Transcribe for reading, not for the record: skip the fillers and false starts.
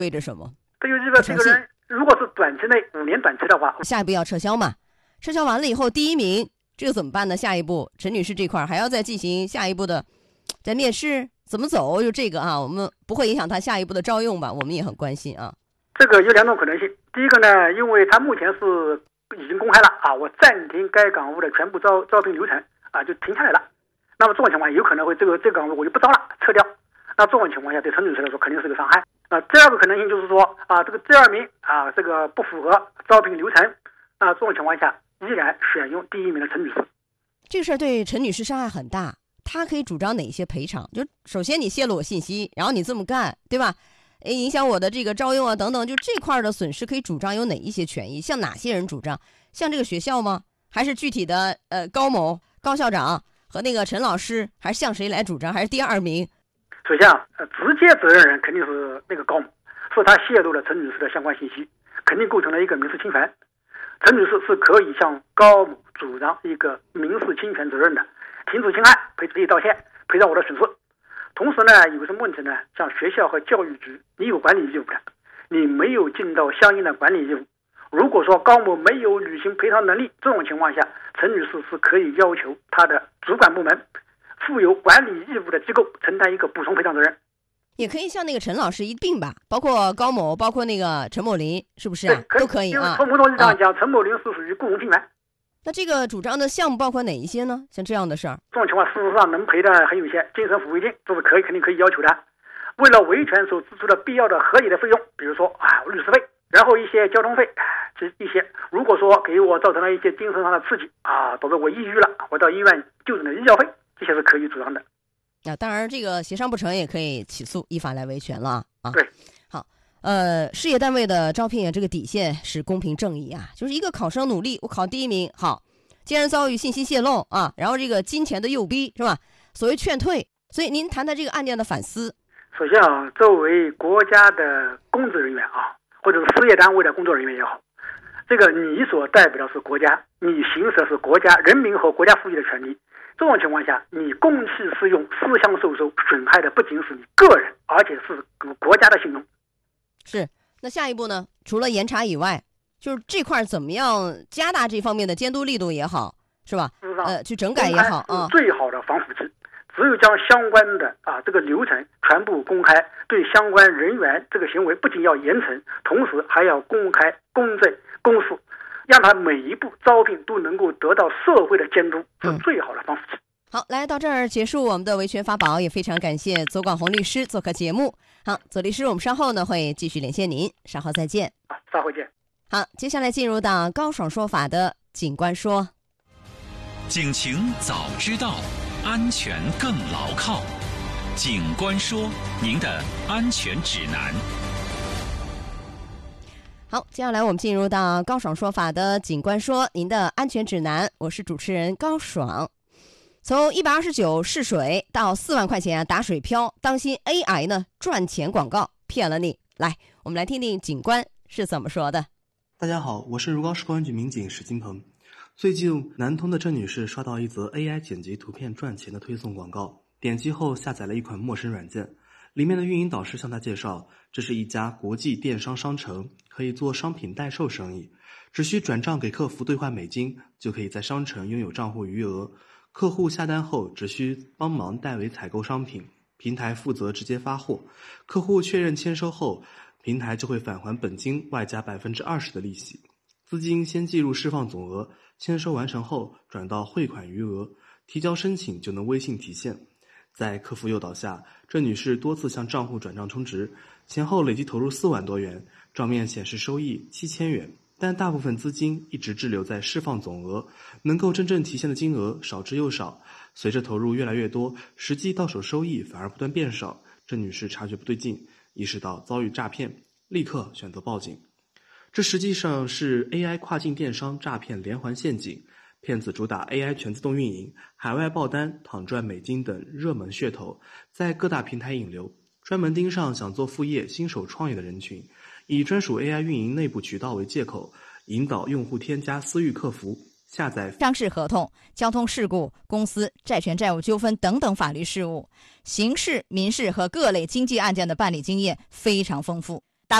为着什么？ 这就意味着这个人如果是短期内5年短期的话， 下一步要撤销嘛？撤销完了以后，第一名这个怎么办呢？下一步陈女士这块还要再进行下一步的在面试怎么走？就这个啊，我们不会影响她下一步的招用吧？我们也很关心啊。 这个有2种可能性。第一个呢，因为他目前是已经公开了啊，我暂停该岗务的全部招聘流程啊，就停下来了。那么这种情况有可能会这个岗位我就不招了，撤掉。那这种情况下对陈女士来说肯定是个伤害。第二个可能性就是说啊，这个第2名啊，这个不符合招聘流程，这种情况下依然选用第1名的陈女士。 这个事儿对陈女士伤害很大，她可以主张哪些赔偿？就首先你泄露我信息，然后你这么干，对吧？影响我的这个招用啊等等，就这块的损失可以主张有哪一些权益？向哪些人主张？像这个学校吗？还是具体的高某高校长和那个陈老师，还是向谁来主张？还是第2名？ 首先直接责任人肯定是那个高某，是他泄露了陈女士的相关信息，肯定构成了一个民事侵权。陈女士是可以向高某主张一个民事侵权责任的，停止侵害，赔偿道歉，赔偿我的损失。同时呢，有什么问题呢？像学校和教育局，你有管理义务的，你没有尽到相应的管理义务。如果说高某没有履行赔偿能力，这种情况下，陈女士是可以要求她的主管部门负有管理义务的机构承担一个补充赔偿责任。 也可以像那个陈老师一并吧，包括高某，包括那个陈某林，是不是啊？都可以啊。 从某种意义上讲，陈某林是属于雇佣侵权。 那这个主张的项目包括哪一些呢？像这样的事儿， 这种情况事实上能赔的很有限，精神抚慰金这是肯定可以要求的。为了维权所支出的必要的合理的费用，比如说律师费，然后一些交通费，一些如果说给我造成了一些精神上的刺激导致我抑郁了，我到医院就诊的医药费，这些是可以主张的。 当然这个协商不成也可以起诉，依法来维权了啊。 对， 好，事业单位的招聘这个底线是公平正义啊，就是一个考生努力，我考第1名，好，既然遭遇信息泄露啊，然后这个金钱的诱逼是吧？所谓劝退，所以您谈谈这个案件的反思。 首先作为国家的公职人员或者是事业单位的工作人员也好，这个你所代表的是国家，你行使的是国家人民和国家赋予的权利。这种情况下，你公器私用，私相授受，损害的不仅是你个人，而且是国家的信用。 是，那下一步呢？除了严查以外，就是这块怎么样加大这方面的监督力度也好，是吧？去整改也好啊， 最好的防腐剂。只有将相关的这个流程全部公开，对相关人员这个行为不仅要严惩，同时还要公开、公正、公示，让他每一步招聘都能够得到社会的监督，是最好的防腐剂。 好，来到这儿结束我们的维权法宝，也非常感谢左广红律师做客节目。好，左律师，我们稍后呢会继续连线您，稍后再见。 稍后见。 好，接下来进入到高爽说法的警官说。 警情早知道，安全更牢靠。警官说，您的安全指南。 好，接下来我们进入到高爽说法的警官说，您的安全指南。我是主持人高爽。从129试水到4万块钱打水漂，当心 AI 呢赚钱广告骗了你。来，我们来听听警官是怎么说的。 大家好，我是如皋市公安局民警史金鹏。最近南通的郑女士刷到一则 AI 剪辑图片赚钱的推送广告，点击后下载了一款陌生软件，里面的运营导师向她介绍，这是一家国际电商商城，可以做商品代售生意，只需转账给客服兑换美金，就可以在商城拥有账户余额。客户下单后只需帮忙代为采购商品，平台负责直接发货，客户确认签收后，平台就会返还本金外加20%的利息，资金先计入释放总额，签收完成后转到汇款余额，提交申请就能微信提现。在客服诱导下，郑女士多次向账户转账充值，前后累计投入4万多元，账面显示收益7000元，但大部分资金一直滞留在释放总额，能够真正提现的金额少之又少。随着投入越来越多，实际到手收益反而不断变少，郑女士察觉不对劲，意识到遭遇诈骗，立刻选择报警。这实际上是 AI 跨境电商诈骗连环陷阱，骗子主打 AI 全自动运营、海外爆单、躺赚美金等热门噱头，在各大平台引流，专门盯上想做副业、新手创业的人群，以专属 AI 运营内部渠道为借口，引导用户添加私域客服，下载商事合同、交通事故、公司债权债务纠纷等等法律事务，刑事、民事和各类经济案件的办理经验非常丰富。